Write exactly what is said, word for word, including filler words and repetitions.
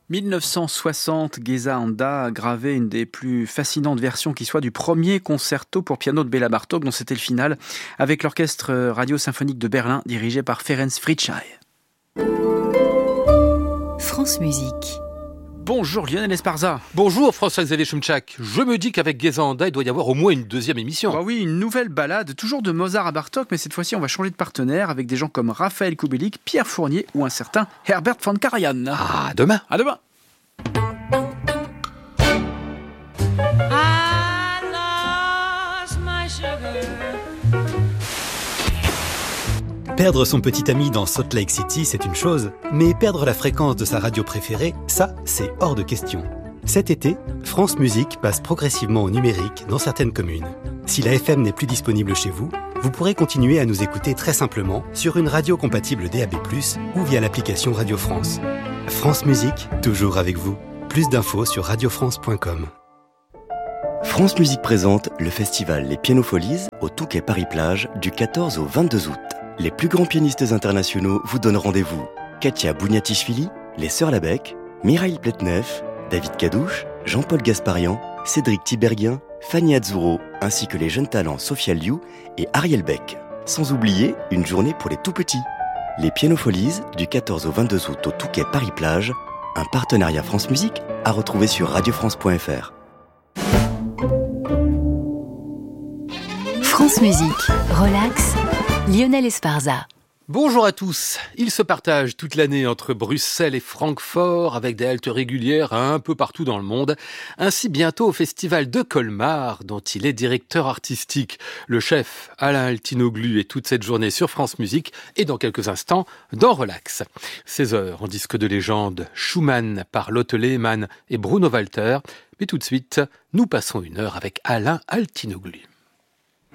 dix-neuf cent soixante, Géza Anda a gravé une des plus fascinantes versions qui soit du premier concerto pour piano de Béla Bartók, dont c'était le final, avec l'orchestre radio-symphonique de Berlin, dirigé par Ferenc Fricsay. France Musique. Bonjour Lionel Esparza. Bonjour François-Xavier Choumtchak. Je me dis qu'avec Géza Anda, il doit y avoir au moins une deuxième émission. Bah oui, une nouvelle balade, toujours de Mozart à Bartók, mais cette fois-ci on va changer de partenaire avec des gens comme Raphaël Kubelik, Pierre Fournier ou un certain Herbert von Karajan. À demain. À demain. Perdre son petit ami dans Salt Lake City, c'est une chose, mais perdre la fréquence de sa radio préférée, ça, c'est hors de question. Cet été, France Musique passe progressivement au numérique dans certaines communes. Si la F M n'est plus disponible chez vous, vous pourrez continuer à nous écouter très simplement sur une radio compatible D A B plus, ou via l'application Radio France. France Musique, toujours avec vous. Plus d'infos sur radio france point com. France Musique présente le festival Les Pianofolies au Touquet Paris-Plage du quatorze au vingt-deux août. Les plus grands pianistes internationaux vous donnent rendez-vous. Katia Bouniatichvili, les Sœurs Labec, Mikhail Pletnev, David Kadouche, Jean-Paul Gasparian, Cédric Tiberghien, Fanny Azzurro, ainsi que les jeunes talents Sophia Liu et Ariel Beck. Sans oublier une journée pour les tout-petits. Les Pianofolies du quatorze au vingt-deux août au Touquet Paris-Plage, un partenariat France Musique à retrouver sur radio france point f r. France Musique, relax, Lionel Esparza. Bonjour à tous. Ils se partagent toute l'année entre Bruxelles et Francfort avec des haltes régulières un peu partout dans le monde. Ainsi bientôt au festival de Colmar dont il est directeur artistique. Le chef Alain Altinoglu est toute cette journée sur France Musique et dans quelques instants dans Relax. seize heures en disque de légende Schumann par Lotte Lehmann et Bruno Walter. Mais tout de suite, nous passons une heure avec Alain Altinoglu.